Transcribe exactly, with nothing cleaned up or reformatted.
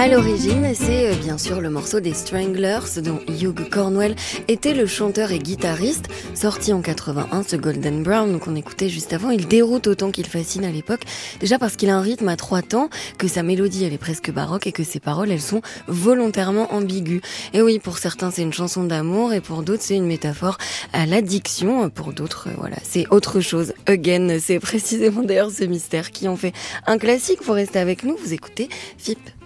À l'origine, c'est euh, bien sûr le morceau des Stranglers dont Hugh Cornwell était le chanteur et guitariste. Sorti en quatre-vingt-un, ce Golden Brown qu'on écoutait juste avant, il déroute autant qu'il fascine à l'époque. Déjà parce qu'il a un rythme à trois temps, que sa mélodie elle est presque baroque et que ses paroles elles sont volontairement ambiguës. Et oui, pour certains c'est une chanson d'amour et pour d'autres c'est une métaphore à l'addiction. Pour d'autres, euh, voilà, c'est autre chose. Again, c'est précisément d'ailleurs ce mystère qui en fait un classique. Vous restez avec nous, vous écoutez F I P.